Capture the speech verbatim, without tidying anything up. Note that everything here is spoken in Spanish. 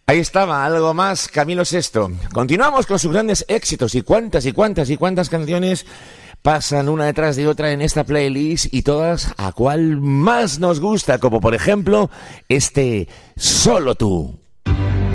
Ahí estaba, algo más, Camilo Sesto. Continuamos con sus grandes éxitos y cuántas y cuántas y cuántas canciones pasan una detrás de otra en esta playlist y todas a cuál más nos gusta, como por ejemplo este Solo Tú.